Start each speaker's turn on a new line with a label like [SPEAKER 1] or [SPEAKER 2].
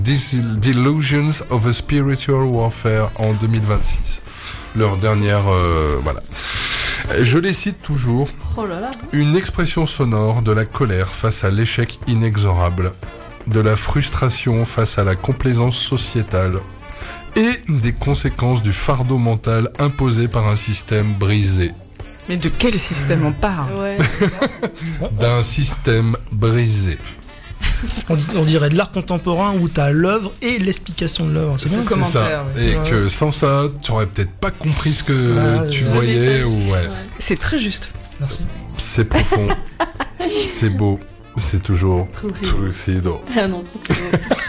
[SPEAKER 1] Delusions of a Spiritual Warfare en 2026. Leur dernière, voilà. Je les cite toujours.
[SPEAKER 2] Oh là là.
[SPEAKER 1] Une expression sonore de la colère face à l'échec inexorable, de la frustration face à la complaisance sociétale et des conséquences du fardeau mental imposé par un système brisé.
[SPEAKER 3] Mais de quel système on parle ?
[SPEAKER 2] Ouais.
[SPEAKER 1] D'un système brisé.
[SPEAKER 4] On dirait de l'art contemporain où t'as l'œuvre et l'explication de l'œuvre. C'est bien.
[SPEAKER 3] Le commentaire,
[SPEAKER 1] ça.
[SPEAKER 3] ouais.
[SPEAKER 1] Et que sans ça, tu aurais peut-être pas compris ce que tu voyais. Ou ouais.
[SPEAKER 3] C'est très juste.
[SPEAKER 4] Merci.
[SPEAKER 1] C'est profond, c'est beau, c'est toujours
[SPEAKER 2] Trufido.
[SPEAKER 1] Trufido.
[SPEAKER 2] Ah non, trop